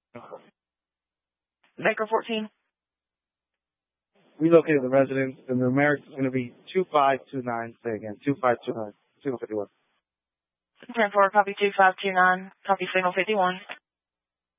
Baker 14. Relocated the residence, and the numeric is going to be 2529. Say again, 2529. Signal 51. 10-4, copy 2529. Copy signal 51.